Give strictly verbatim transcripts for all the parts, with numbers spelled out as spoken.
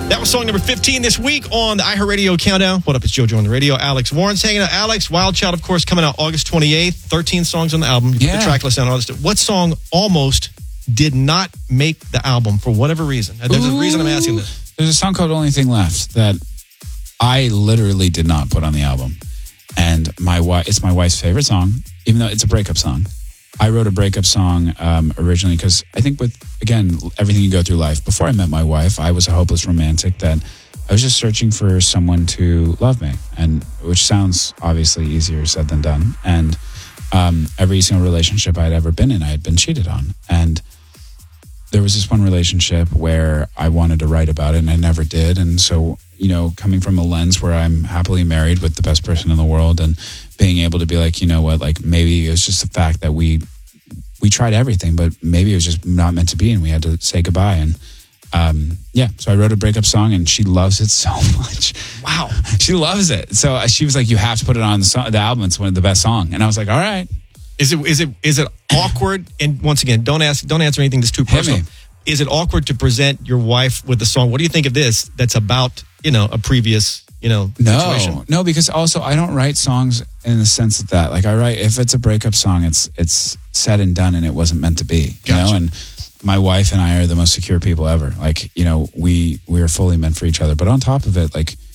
That was song number fifteen this week on the iHeartRadio Countdown. What up, it's JoJo on the radio. Alex Warren's hanging out. Alex, Wild Child, of course, coming out August twenty-eighth. thirteen songs on the album. You put Yeah. the track list down. All this stuff. What song almost did not make the album for whatever reason? There's a reason I'm asking this. There's a song called Only Thing Left that I literally did not put on the album. And my wife, it's my wife's favorite song, even though it's a breakup song. I wrote a breakup song um, originally because I think with, again, everything you go through life, before I met my wife, I was a hopeless romantic that I was just searching for someone to love me, and which sounds obviously easier said than done. And um, every single relationship I'd ever been in, I had been cheated on. And there was this one relationship where I wanted to write about it and I never did. And so, you know, coming from a lens where I'm happily married with the best person in the world and being able to be like, you know what, like maybe it was just the fact that we we tried everything, but maybe it was just not meant to be and we had to say goodbye. And um, yeah, so I wrote a breakup song and she loves it so much. Wow. She loves it. So she was like, you have to put it on the, song, the album. It's one of the best song. And I was like, all right. Is it is it is it awkward? And once again, don't ask, don't answer anything that's too personal. me. Is it awkward to present your wife with a song? What do you think of this? That's about, you know, a previous, you know, No, situation. no, because also I don't write songs in the sense of that. Like I write, if it's a breakup song, it's it's said and done, and it wasn't meant to be. You Gotcha. know, and my wife and I are the most secure people ever. Like, you know, we we are fully meant for each other. But on top of it, like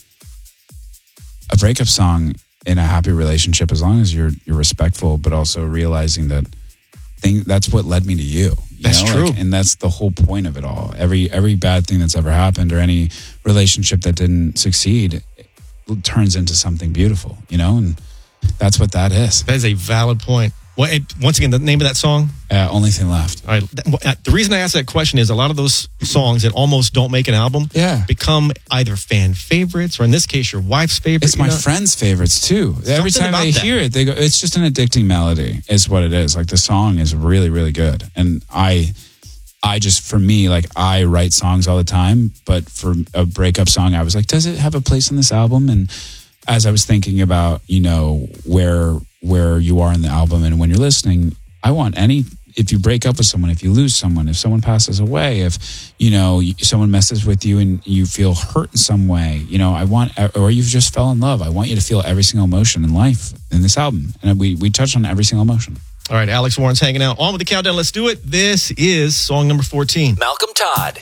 a breakup song in a happy relationship, as long as you're you're respectful, but also realizing that thing that's what led me to you. You That's know? true. Like, and that's the whole point of it all. Every every bad thing that's ever happened or any relationship that didn't succeed it turns into something beautiful, you know? And that's what that is. That is a valid point. Well, it, once again, the name of that song? Uh, Only Thing Left. All right. th- The reason I asked that question is a lot of those songs that almost don't make an album Yeah. become either fan favorites or in this case, your wife's favorite. It's my you know? friends' favorites too. Every Something time they about that. hear it, they go, it's just an addicting melody is what it is. Like the song is really, really good. And I, I just, for me, like I write songs all the time, but for a breakup song, I was like, does it have a place on this album? And as I was thinking about, you know, where, where you are in the album and when you're listening, I want any, if you break up with someone, if you lose someone, if someone passes away, if, you know, someone messes with you and you feel hurt in some way, you know, I want, or you just fell in love, I want you to feel every single emotion in life in this album. And we, we touch on every single emotion. All right, Alex Warren's hanging out. On with the countdown. Let's do it. This is song number fourteen. Malcolm Todd